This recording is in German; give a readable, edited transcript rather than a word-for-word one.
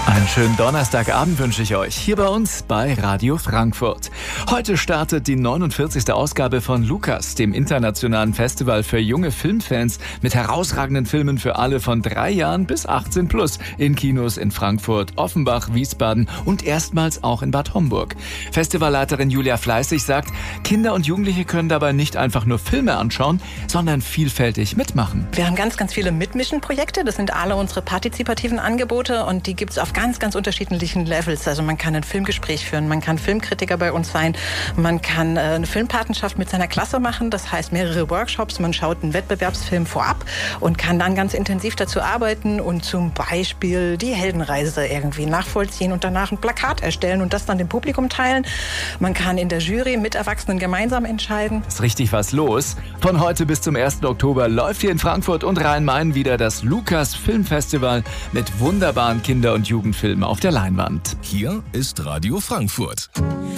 Einen schönen Donnerstagabend wünsche ich euch, hier bei uns bei Radio Frankfurt. Heute startet die 49. Ausgabe von Lukas, dem internationalen Festival für junge Filmfans mit herausragenden Filmen für alle von 3 Jahren bis 18 plus in Kinos in Frankfurt, Offenbach, Wiesbaden und erstmals auch in Bad Homburg. Festivalleiterin Julia Fleißig sagt, Kinder und Jugendliche können dabei nicht einfach nur Filme anschauen, sondern vielfältig mitmachen. Wir haben ganz viele Mitmischen-Projekte, das sind alle unsere partizipativen Angebote und die gibt es auf ganz unterschiedlichen Levels. Also man kann ein Filmgespräch führen, man kann Filmkritiker bei uns sein, man kann eine Filmpatenschaft mit seiner Klasse machen, das heißt mehrere Workshops, man schaut einen Wettbewerbsfilm vorab und kann dann ganz intensiv dazu arbeiten und zum Beispiel die Heldenreise irgendwie nachvollziehen und danach ein Plakat erstellen und das dann dem Publikum teilen. Man kann in der Jury mit Erwachsenen gemeinsam entscheiden. Ist richtig was los. Von heute bis zum 1. Oktober läuft hier in Frankfurt und Rhein-Main wieder das Lukas Filmfestival mit wunderbaren Kinder- und Jugendfilmen auf der Leinwand. Hier ist Radio Frankfurt.